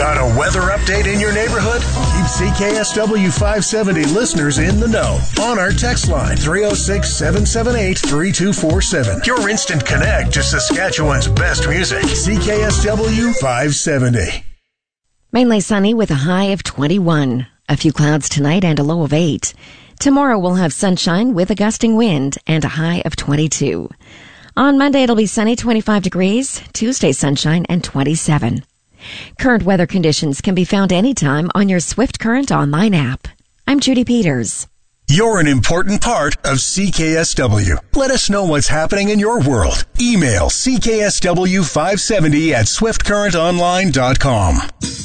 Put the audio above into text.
Got a weather update in your neighborhood? Keep CKSW 570 listeners in the know on our text line 306-778-3247. Your instant connect to Saskatchewan's best music. CKSW 570. Mainly sunny with a high of 21. A few clouds tonight and a low of 8. Tomorrow we'll have sunshine with a gusting wind and a high of 22. On Monday it'll be sunny, 25 degrees. Tuesday sunshine and 27. Current weather conditions can be found anytime on your Swift Current online app. I'm Judy Peters. You're an important part of CKSW. Let us know what's happening in your world. Email CKSW570 at swiftcurrentonline.com.